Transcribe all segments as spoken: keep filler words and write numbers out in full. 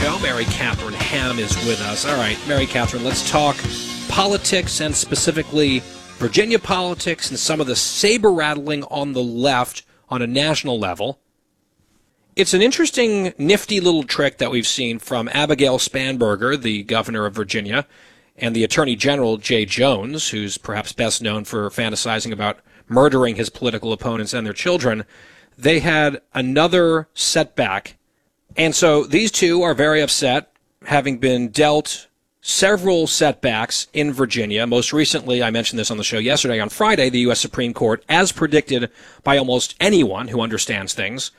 show. Mary Catherine Ham is with us. All right, Mary Catherine, let's talk politics and specifically Virginia politics and some of the saber-rattling on the left on a national level. It's an interesting, nifty little trick that we've seen from Abigail Spanberger, the governor of Virginia, and the Attorney General, Jay Jones, who's perhaps best known for fantasizing about murdering his political opponents and their children. They had another setback. And so these two are very upset, having been dealt several setbacks in Virginia. Most recently, I mentioned this on the show yesterday, on Friday, the U S Supreme Court, as predicted by almost anyone who understands things,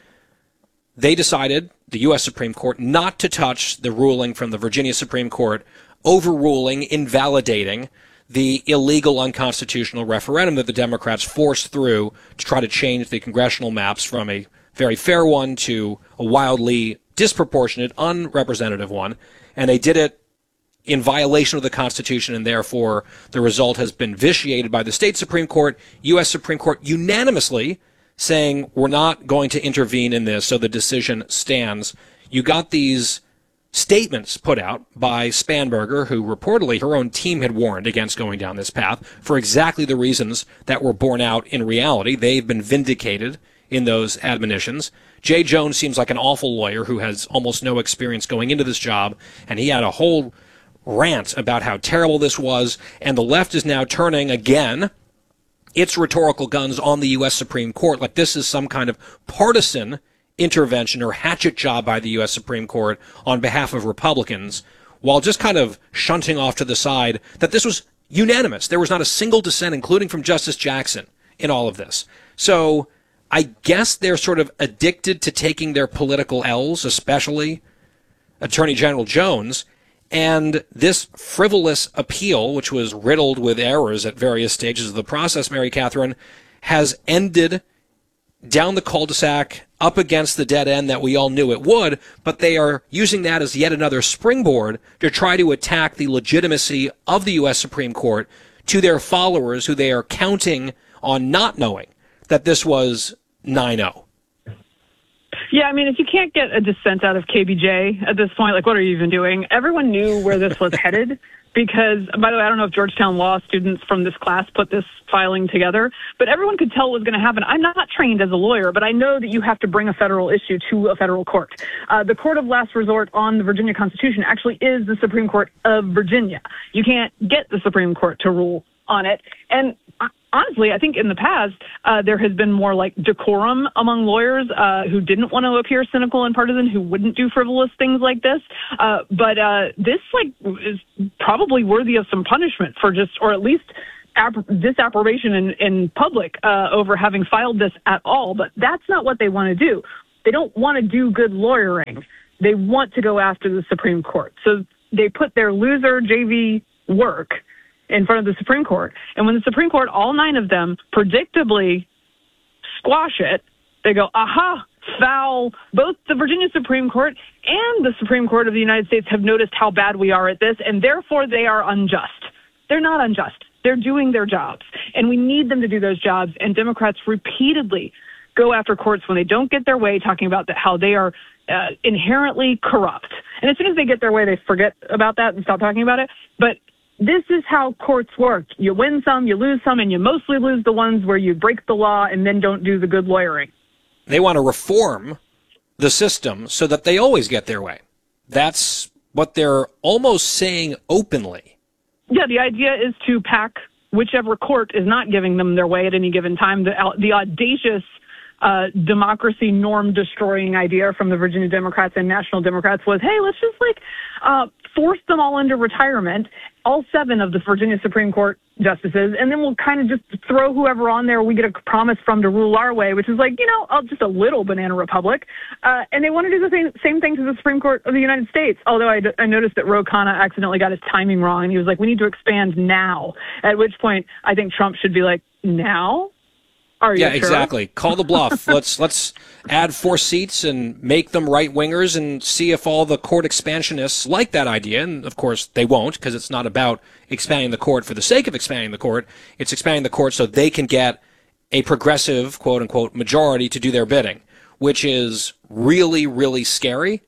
they decided, the U S Supreme Court, not to touch the ruling from the Virginia Supreme Court overruling, invalidating the illegal unconstitutional referendum that the Democrats forced through to try to change the congressional maps from a very fair one to a wildly disproportionate, unrepresentative one. And they did it in violation of the Constitution, and therefore the result has been vitiated by the state Supreme Court, U S Supreme Court unanimously saying we're not going to intervene in this, so the decision stands. You got these statements put out by Spanberger, who reportedly her own team had warned against going down this path for exactly the reasons that were borne out in reality. They've been vindicated in those admonitions. Jay Jones seems like an awful lawyer who has almost no experience going into this job, and he had a whole rant about how terrible this was, and the left is now turning again its rhetorical guns on the U S Supreme Court, like this is some kind of partisan intervention or hatchet job by the U S Supreme Court on behalf of Republicans, while just kind of shunting off to the side that this was unanimous. There was not a single dissent, including from Justice Jackson, in all of this. So I guess they're sort of addicted to taking their political L's, especially Attorney General Jones, and this frivolous appeal, which was riddled with errors at various stages of the process, Mary Catherine, has ended down the cul-de-sac, up against the dead end that we all knew it would, but they are using that as yet another springboard to try to attack the legitimacy of the U S Supreme Court to their followers, who they are counting on not knowing that this was nine oh. Yeah, I mean, if you can't get a dissent out of K B J at this point, like, what are you even doing? Everyone knew where this was headed because, by the way, I don't know if Georgetown law students from this class put this filing together, but everyone could tell what was going to happen. I'm not trained as a lawyer, but I know that you have to bring a federal issue to a federal court. Uh, the court of last resort on the Virginia Constitution actually is the Supreme Court of Virginia. You can't get the Supreme Court to rule on it. And honestly, I think in the past, uh, there has been more like decorum among lawyers uh, who didn't want to appear cynical and partisan, who wouldn't do frivolous things like this. Uh, but uh, this like is probably worthy of some punishment for just, or at least ap- disapprobation in, in public uh, over having filed this at all. But that's not what they want to do. They don't want to do good lawyering. They want to go after the Supreme Court. So they put their loser J V work in front of the Supreme Court. And when the Supreme Court, all nine of them, predictably squash it, they go, aha, foul. Both the Virginia Supreme Court and the Supreme Court of the United States have noticed how bad we are at this, and therefore they are unjust. They're not unjust. They're doing their jobs, and we need them to do those jobs. And Democrats repeatedly go after courts when they don't get their way, talking about the, how they are uh, inherently corrupt. And as soon as they get their way, they forget about that and stop talking about it. But this is how courts work. You win some, you lose some, and you mostly lose the ones where you break the law and then don't do the good lawyering. They want to reform the system so that they always get their way. That's what they're almost saying openly. Yeah, the idea is to pack whichever court is not giving them their way at any given time. The, the audacious uh, democracy norm-destroying idea from the Virginia Democrats and National Democrats was, hey, let's just, like, uh, force them all into retirement, all seven of the Virginia Supreme Court justices, and then we'll kind of just throw whoever on there we get a promise from to rule our way, which is like, you know, uh, just a little banana republic. Uh, and they want to do the same, same thing to the Supreme Court of the United States, although I, I noticed that Ro Khanna accidentally got his timing wrong, and he was like, we need to expand now, at which point I think Trump should be like, now? Are you yeah, sure? Exactly. Call the bluff. let's let's add four seats and make them right wingers and see if all the court expansionists like that idea. And of course they won't, because it's not about expanding the court for the sake of expanding the court. It's expanding the court so they can get a progressive, quote unquote, majority to do their bidding, which is really, really scary.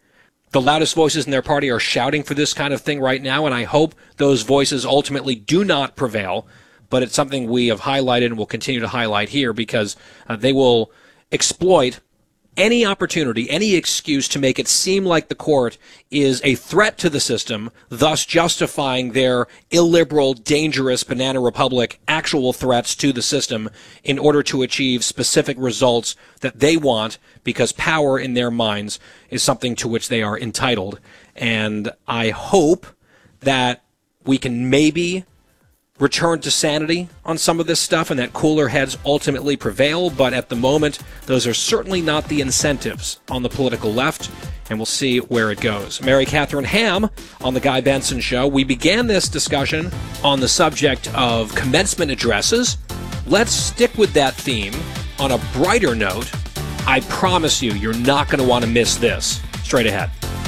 The loudest voices in their party are shouting for this kind of thing right now, and I hope those voices ultimately do not prevail. But it's something we have highlighted and will continue to highlight here because uh, they will exploit any opportunity, any excuse to make it seem like the court is a threat to the system, thus justifying their illiberal, dangerous banana republic actual threats to the system in order to achieve specific results that they want, because power in their minds is something to which they are entitled. And I hope that we can maybe return to sanity on some of this stuff and that cooler heads ultimately prevail, but at the moment, those are certainly not the incentives on the political left, and we'll see where it goes. Mary Catherine Ham on The Guy Benson Show. We began this discussion on the subject of commencement addresses. Let's stick with that theme on a brighter note. I promise you, you're not going to want to miss this. Straight ahead.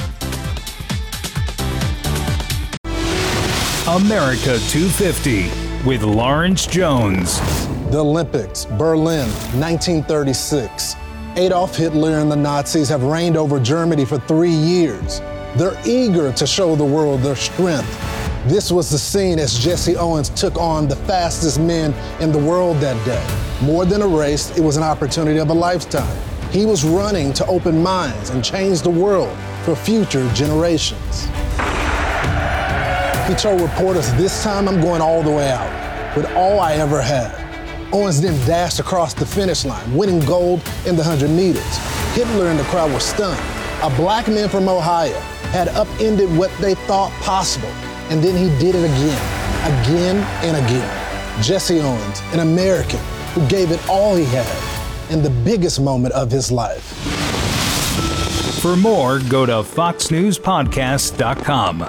America two fifty with Lawrence Jones. The Olympics, Berlin, nineteen thirty-six. Adolf Hitler and the Nazis have reigned over Germany for three years. They're eager to show the world their strength. This was the scene as Jesse Owens took on the fastest men in the world that day. More than a race, it was an opportunity of a lifetime. He was running to open minds and change the world for future generations. He told reporters, "This time I'm going all the way out with all I ever had." Owens then dashed across the finish line, winning gold in the one hundred meters. Hitler and the crowd were stunned. A black man from Ohio had upended what they thought possible, and then he did it again, again and again. Jesse Owens, an American who gave it all he had in the biggest moment of his life. For more, go to fox news podcast dot com.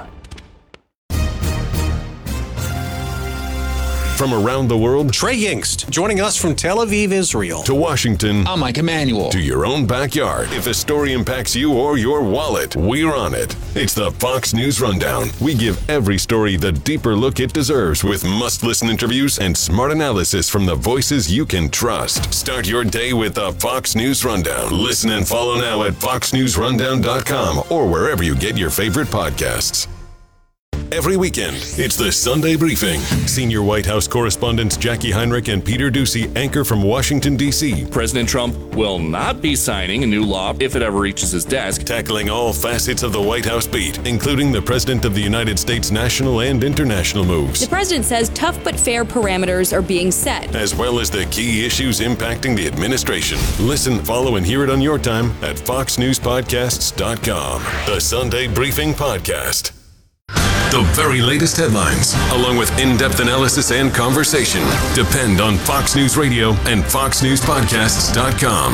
From around the world, Trey Yingst, joining us from Tel Aviv, Israel. To Washington, I'm Mike Emanuel. To your own backyard. If a story impacts you or your wallet, we're on it. It's the Fox News Rundown. We give every story the deeper look it deserves with must-listen interviews and smart analysis from the voices you can trust. Start your day with the Fox News Rundown. Listen and follow now at fox news rundown dot com or wherever you get your favorite podcasts. Every weekend, it's the Sunday Briefing. Senior White House correspondents Jackie Heinrich and Peter Doocy anchor from Washington, D C President Trump will not be signing a new law if it ever reaches his desk. Tackling all facets of the White House beat, including the President of the United States' national and international moves. The president says tough but fair parameters are being set, as well as the key issues impacting the administration. Listen, follow, and hear it on your time at fox news podcasts dot com. The Sunday Briefing Podcast. The very latest headlines, along with in-depth analysis and conversation, depend on Fox News Radio and fox news podcasts dot com.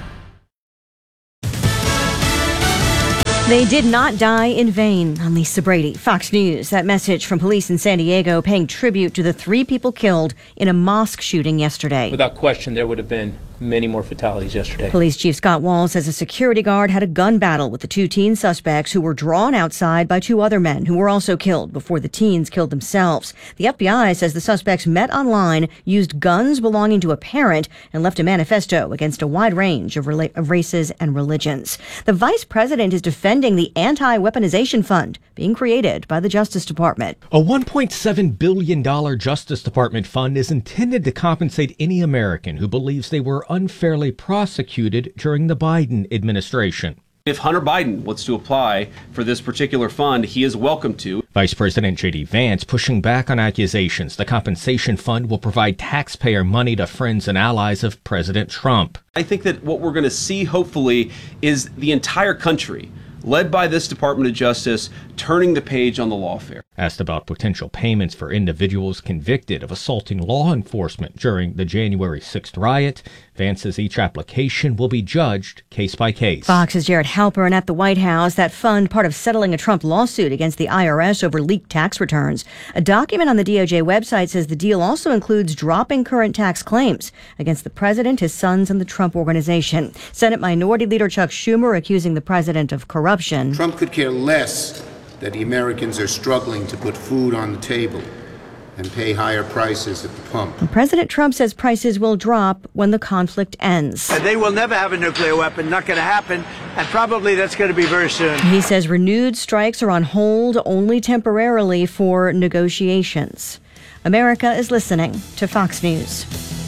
They did not die in vain. I'm Lisa Brady, Fox News. That message from police in San Diego paying tribute to the three people killed in a mosque shooting yesterday. Without question, there would have been many more fatalities yesterday. Police Chief Scott Wall says a security guard had a gun battle with the two teen suspects who were drawn outside by two other men who were also killed before the teens killed themselves. The F B I says the suspects met online, used guns belonging to a parent, and left a manifesto against a wide range of, rela- of races and religions. The vice president is defending the anti-weaponization fund being created by the Justice Department. A one point seven billion dollars Justice Department fund is intended to compensate any American who believes they were unfairly prosecuted during the Biden administration. If Hunter Biden wants to apply for this particular fund, he is welcome to. Vice President J D Vance pushing back on accusations the compensation fund will provide taxpayer money to friends and allies of President Trump. I think that what we're going to see, hopefully, is the entire country, led by this Department of Justice, turning the page on the lawfare. Asked about potential payments for individuals convicted of assaulting law enforcement during the January sixth riot, Vance says each application will be judged case by case. Fox's Jared Halpern at the White House. That fund part of settling a Trump lawsuit against the I R S over leaked tax returns. A document on the D O J website says the deal also includes dropping current tax claims against the president, his sons, and the Trump Organization. Senate Minority Leader Chuck Schumer accusing the president of corruption. Trump could care less that the Americans are struggling to put food on the table. and pay higher prices at the pump. President Trump says prices will drop when the conflict ends. And they will never have a nuclear weapon, not going to happen, and probably that's going to be very soon. He says renewed strikes are on hold only temporarily for negotiations. America is listening to Fox News.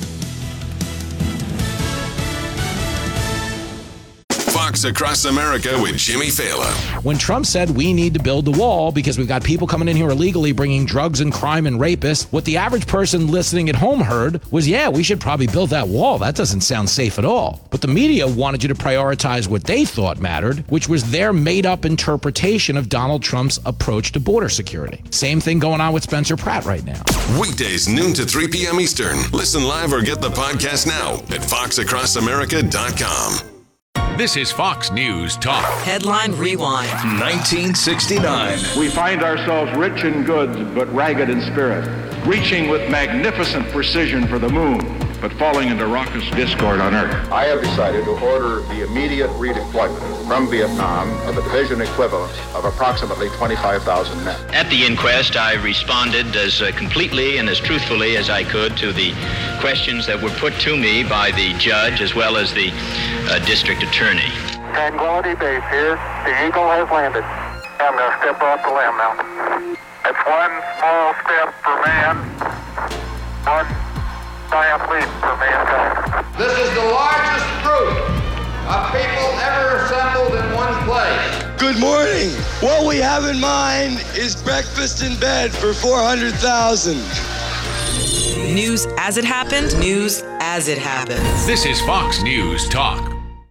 Fox Across America with Jimmy Fallon. When Trump said we need to build the wall because we've got people coming in here illegally bringing drugs and crime and rapists, what the average person listening at home heard was, yeah, we should probably build that wall. That doesn't sound safe at all. But the media wanted you to prioritize what they thought mattered, which was their made-up interpretation of Donald Trump's approach to border security. Same thing going on with Spencer Pratt right now. Weekdays noon to three p.m. Eastern. Listen live or get the podcast now at fox across america dot com. This is Fox News Talk. Headline Rewind. nineteen sixty-nine. We find ourselves rich in goods, but ragged in spirit, reaching with magnificent precision for the moon, but falling into raucous discord on Earth. I have decided to order the immediate redeployment from Vietnam of a division equivalent of approximately twenty-five thousand men. At the inquest, I responded as uh, completely and as truthfully as I could to the questions that were put to me by the judge as well as the uh, district attorney. Tranquility Base here. The Eagle has landed. I'm going to step off the limb now. It's one small step for man, one giant leap for mankind. This is the largest group of people ever assembled in one place. Good morning. What we have in mind is breakfast in bed for four hundred thousand. News as it happened, news as it happened. This is Fox News Talk.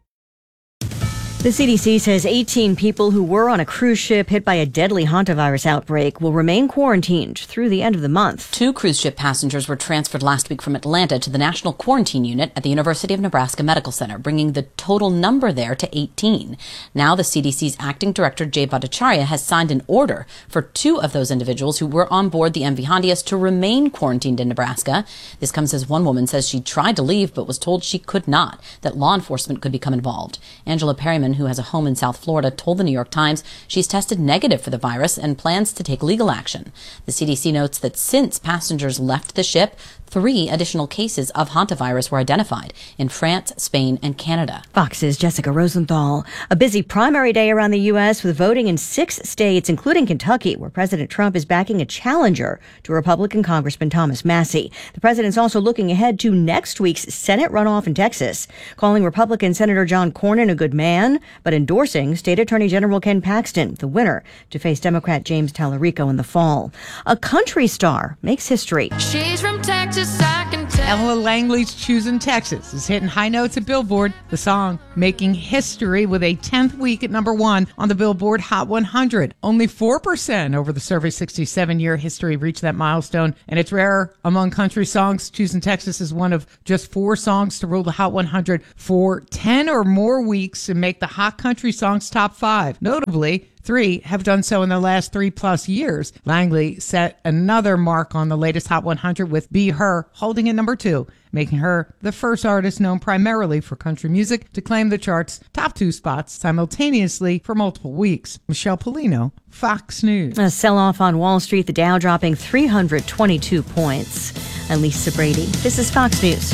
The C D C says eighteen people who were on a cruise ship hit by a deadly hantavirus outbreak will remain quarantined through the end of the month. Two cruise ship passengers were transferred last week from Atlanta to the National Quarantine Unit at the University of Nebraska Medical Center, bringing the total number there to eighteen. Now the C D C's acting director, Jay Bhattacharya, has signed an order for two of those individuals who were on board the M V Hondias to remain quarantined in Nebraska. This comes as one woman says she tried to leave but was told she could not, that law enforcement could become involved. Angela Perryman, who has a home in South Florida, told the New York Times she's tested negative for the virus and plans to take legal action. The C D C notes that since passengers left the ship, three additional cases of hantavirus were identified in France, Spain, and Canada. Fox's Jessica Rosenthal. A busy primary day around the U S with voting in six states, including Kentucky, where President Trump is backing a challenger to Republican Congressman Thomas Massie. The president's also looking ahead to next week's Senate runoff in Texas, calling Republican Senator John Cornyn a good man, but endorsing State Attorney General Ken Paxton, the winner, to face Democrat James Tallarico in the fall. A country star makes history. She's from Texas. Ella Langley's Choosing Texas is hitting high notes at Billboard. The song making history with a tenth week at number one on the Billboard Hot one hundred. Only four percent over the survey's sixty-seven-year history reached that milestone, and it's rare among country songs. Choosing Texas is one of just four songs to rule the Hot one hundred for ten or more weeks and make the Hot Country Songs top five. Notably, three have done so in the last three plus years. Langley set another mark on the latest Hot one hundred with Be Her holding at number two, making her the first artist known primarily for country music to claim the chart's top two spots simultaneously for multiple weeks. Michelle Polino, Fox News. A sell-off on Wall Street, the Dow dropping three hundred twenty-two points. I'm Lisa Brady. This is Fox News.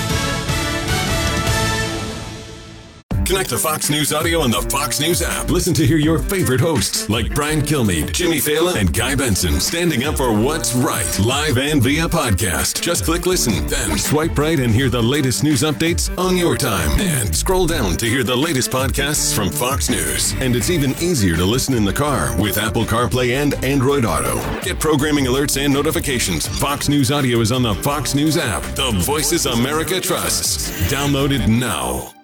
Connect to Fox News Audio on the Fox News app. Listen to hear your favorite hosts like Brian Kilmeade, Jimmy Fallon, and Guy Benson standing up for what's right, live and via podcast. Just click listen, then swipe right and hear the latest news updates on your time. And scroll down to hear the latest podcasts from Fox News. And it's even easier to listen in the car with Apple CarPlay and Android Auto. Get programming alerts and notifications. Fox News Audio is on the Fox News app. The voices America trusts. Download it now.